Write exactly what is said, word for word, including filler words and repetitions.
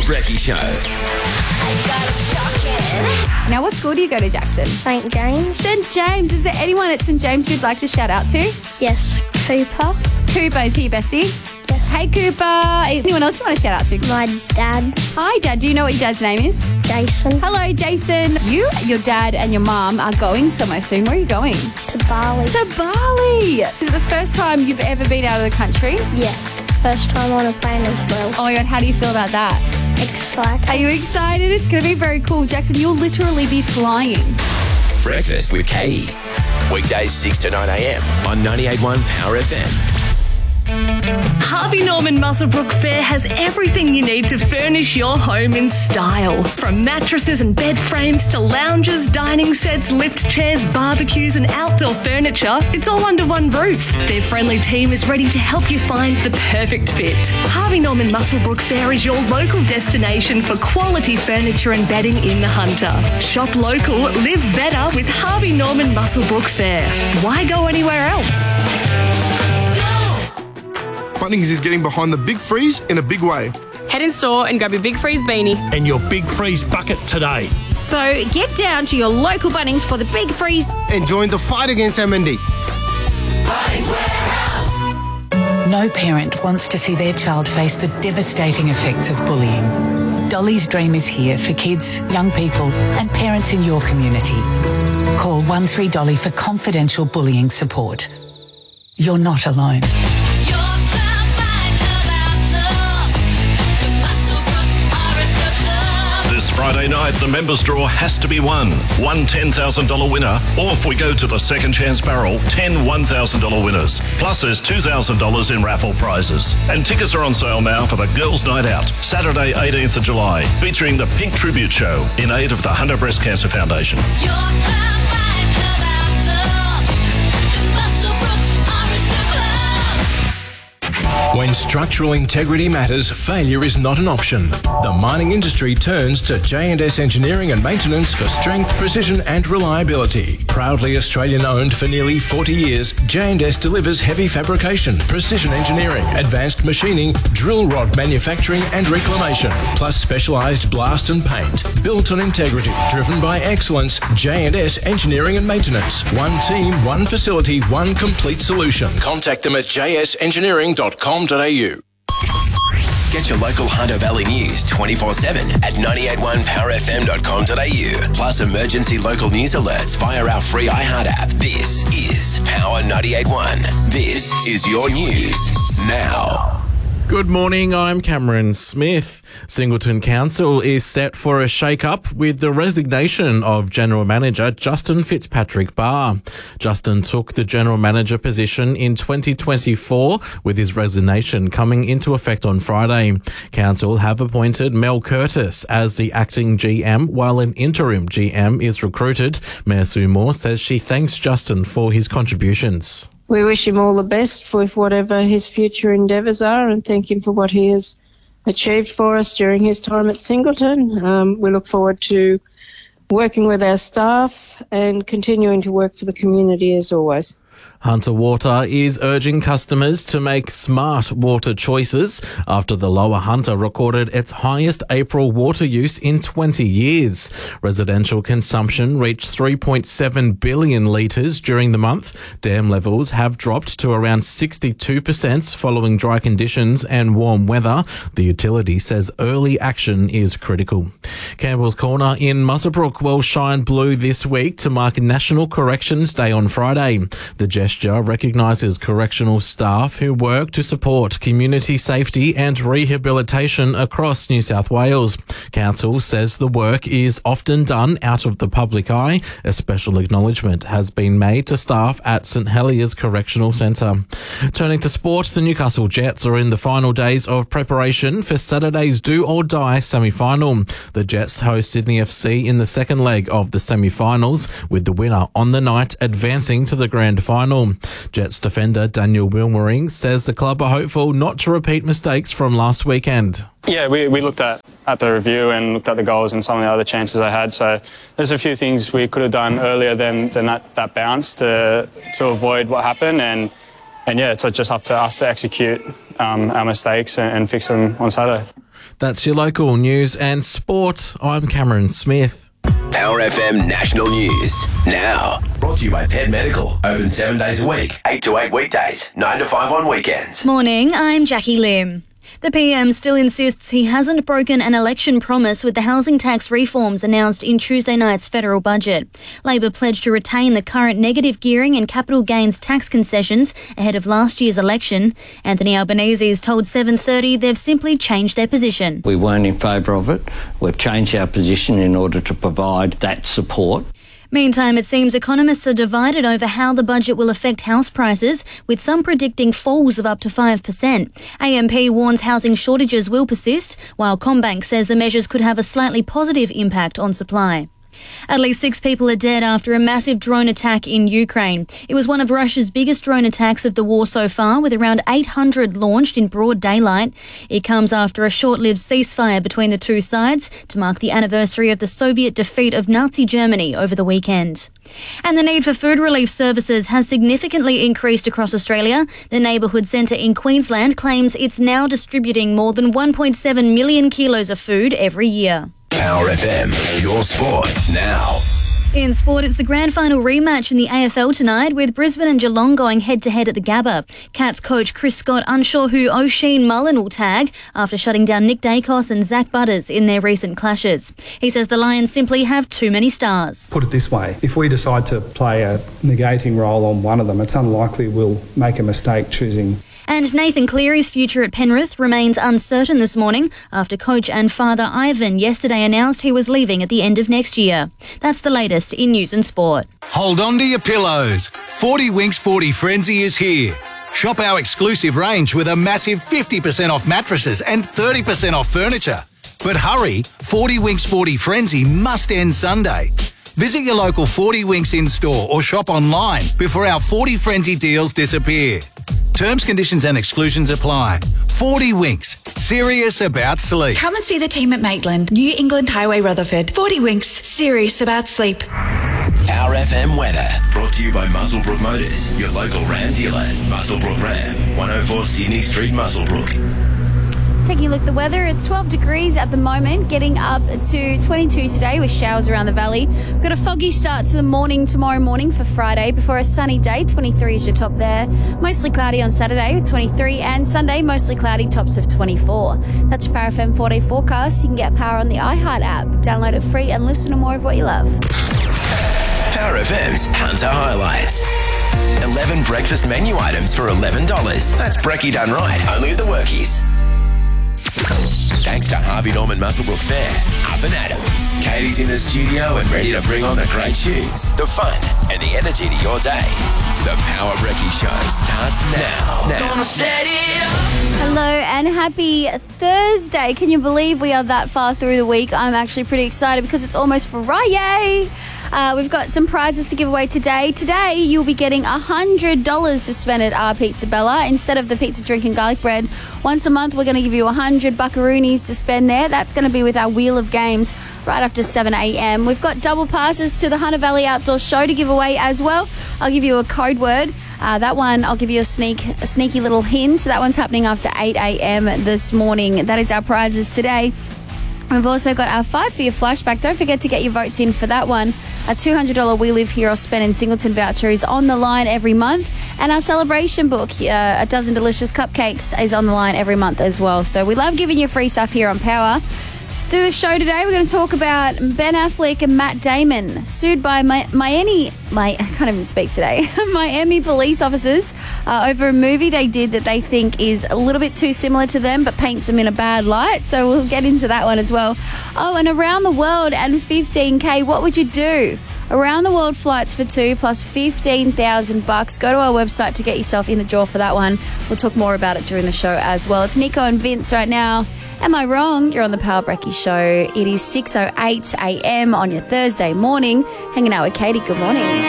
Brecky Show. Now, what school do you go to, Jackson? Saint James. Saint James. Is there anyone at Saint James you'd like to shout out to? Yes, Cooper. Cooper, is he your bestie? Yes. Hey, Cooper. Anyone else you want to shout out to? My dad, Hi, Dad. Do you know what your dad's name is? Jason. Hello, Jason. You, your dad and your mum are going somewhere soon. Where are you going? To Bali. To Bali. Is it the first time you've ever been out of the country? Yes, first time on a plane as well. Oh, my God. How do you feel about that? Excited. Are you excited? It's going to be very cool. Jackson, you'll literally be flying. Breakfast with K E. Weekdays six to nine a.m. on ninety-eight point one Power F M. Harvey Norman Muswellbrook Fair has everything you need to furnish your home in style. From mattresses and bed frames to lounges, dining sets, lift chairs, barbecues and outdoor furniture, it's all under one roof. Their friendly team is ready to help you find the perfect fit. Harvey Norman Muswellbrook Fair is your local destination for quality furniture and bedding in the Hunter. Shop local, live better with Harvey Norman Muswellbrook Fair. Why go anywhere else? Bunnings is getting behind the Big Freeze in a big way. Head in store and grab your Big Freeze beanie. And your Big Freeze bucket today. So get down to your local Bunnings for the Big Freeze. And join the fight against M N D. No parent wants to see their child face the devastating effects of bullying. Dolly's Dream is here for kids, young people and parents in your community. Call one three Dolly for confidential bullying support. You're not alone. Friday night, the members' draw has to be won. One ten thousand dollars winner, or if we go to the second chance barrel, ten one thousand dollars winners. Plus there's two thousand dollars in raffle prizes. And tickets are on sale now for the Girls' Night Out, Saturday eighteenth of July, featuring the Pink Tribute Show in aid of the Hunter Breast Cancer Foundation. When structural integrity matters, failure is not an option. The mining industry turns to J and S Engineering and Maintenance for strength, precision and reliability. Proudly Australian-owned for nearly forty years, J and S delivers heavy fabrication, precision engineering, advanced machining, drill rod manufacturing and reclamation, plus specialised blast and paint. Built on integrity, driven by excellence, J and S Engineering and Maintenance. One team, one facility, one complete solution. Contact them at j s engineering dot com dot a u. Get your local Hunter Valley news twenty-four seven at ninety-eight point one power f m dot com dot a u. Plus emergency local news alerts via our free iHeart app. This is Power ninety-eight point one. This is your news now. Good morning, I'm Cameron Smith. Singleton Council is set for a shake-up with the resignation of General Manager Justin Fitzpatrick Barr. Justin took the General Manager position in twenty twenty-four, with his resignation coming into effect on Friday. Council have appointed Mel Curtis as the acting G M, while an interim G M is recruited. Mayor Sue Moore says she thanks Justin for his contributions. We wish him all the best with whatever his future endeavours are and thank him for what he has achieved for us during his time at Singleton. Um, we look forward to working with our staff and continuing to work for the community as always. Hunter Water is urging customers to make smart water choices after the Lower Hunter recorded its highest April water use in twenty years. Residential consumption reached three point seven billion litres during the month. Dam levels have dropped to around sixty-two percent following dry conditions and warm weather. The utility says early action is critical. Campbell's Corner in Muswellbrook will shine blue this week to mark National Corrections Day on Friday. The gesture recognises correctional staff who work to support community safety and rehabilitation across New South Wales. Council says the work is often done out of the public eye. A special acknowledgement has been made to staff at St Heliers Correctional Centre. Turning to sport, the Newcastle Jets are in the final days of preparation for Saturday's do or die semi-final. The Jets host Sydney F C in the second leg of the semi-finals, with the winner on the night advancing to the grand final. Jets defender Daniel Wilmering says the club are hopeful not to repeat mistakes from last weekend. Yeah, we, we looked at, at the review and looked at the goals and some of the other chances I had. So there's a few things we could have done earlier than, than that, that bounce to to avoid what happened. And, and yeah, it's just up to us to execute um, our mistakes and, and fix them on Saturday. That's your local news and sport. I'm Cameron Smith. Power F M National News now. Brought to you by Pet Medical. Open seven days a week, eight to eight weekdays, nine to five on weekends. Morning, I'm Jackie Lim. The P M still insists he hasn't broken an election promise with the housing tax reforms announced in Tuesday night's federal budget. Labor pledged to retain the current negative gearing and capital gains tax concessions ahead of last year's election. Anthony Albanese's told seven thirty they've simply changed their position. We weren't in favour of it. We've changed our position in order to provide that support. Meantime, it seems economists are divided over how the budget will affect house prices, with some predicting falls of up to five percent. A M P warns housing shortages will persist, while CommBank says the measures could have a slightly positive impact on supply. At least six people are dead after a massive drone attack in Ukraine. It was one of Russia's biggest drone attacks of the war so far, with around eight hundred launched in broad daylight. It comes after a short-lived ceasefire between the two sides to mark the anniversary of the Soviet defeat of Nazi Germany over the weekend. And the need for food relief services has significantly increased across Australia. The Neighbourhood Centre in Queensland claims it's now distributing more than one point seven million kilos of food every year. Power F M, your sport now. In sport, it's the grand final rematch in the A F L tonight, with Brisbane and Geelong going head-to-head at the Gabba. Cats coach Chris Scott unsure who O'Sheen Mullen will tag after shutting down Nick Dacos and Zach Butters in their recent clashes. He says the Lions simply have too many stars. Put it this way, if we decide to play a negating role on one of them, it's unlikely we'll make a mistake choosing. And Nathan Cleary's future at Penrith remains uncertain this morning after coach and father Ivan yesterday announced he was leaving at the end of next year. That's the latest in news and sport. Hold on to your pillows. forty Winks forty Frenzy is here. Shop our exclusive range with a massive fifty percent off mattresses and thirty percent off furniture. But hurry, forty Winks forty Frenzy must end Sunday. Visit your local forty Winks in-store or shop online before our forty Frenzy deals disappear. Terms, conditions and exclusions apply. forty Winks, serious about sleep. Come and see the team at Maitland, New England Highway, Rutherford. forty Winks, serious about sleep. Power F M weather, brought to you by Muswellbrook Motors, your local Ram dealer. Muswellbrook Ram, one oh four Sydney Street, Muswellbrook. Taking a look at the weather, it's twelve degrees at the moment, getting up to twenty-two today with showers around the valley. We've got a foggy start to the morning tomorrow morning for Friday before a sunny day. twenty-three is your top there. Mostly cloudy on Saturday with twenty-three, and Sunday mostly cloudy, tops of twenty-four. That's your Power F M four-day forecast. You can get Power on the iHeart app. Download it free and listen to more of what you love. Power F M's Hunter Highlights. eleven breakfast menu items for eleven dollars. That's brekkie done right, only at the Workies. Thanks to Harvey Norman Muswellbrook Fair, up and at 'em. Katie's in the studio and ready to bring on the great tunes, the fun, and the energy to your day. The Power Brekkie Show starts now. now. Gonna set it up. Hello and happy Thursday. Can you believe we are that far through the week? I'm actually pretty excited because it's almost Friday. Uh, we've got some prizes to give away today. Today, you'll be getting one hundred dollars to spend at our Pizza Bella. Instead of the pizza, drink and garlic bread, once a month, we're going to give you one hundred buckaroonies to spend there. That's going to be with our Wheel of Games right after seven a.m. We've got double passes to the Hunter Valley Outdoor Show to give away as well. I'll give you a code word. Uh, that one, I'll give you a sneak, a sneaky little hint. That one's happening after eight a.m. this morning. That is our prizes today. We've also got our five for your flashback. Don't forget to get your votes in for that one. A two hundred dollars We Live Here or Spend in Singleton voucher is on the line every month. And our celebration book, uh, A Dozen Delicious Cupcakes, is on the line every month as well. So we love giving you free stuff here on Power. Through the show today, we're going to talk about Ben Affleck and Matt Damon sued by Mi- Miami, my, I can't even speak today, Miami police officers uh, over a movie they did that they think is a little bit too similar to them but paints them in a bad light. So we'll get into that one as well. Oh, and around the world and fifteen K, what would you do? Around the world flights for two plus fifteen thousand bucks. Go to our website to get yourself in the draw for that one. We'll talk more about it during the show as well. It's Nico and Vince right now. Am I wrong? You're on the Power Brekkie Show. It is six oh eight a.m. on your Thursday morning. Hanging out with Katie. Good morning.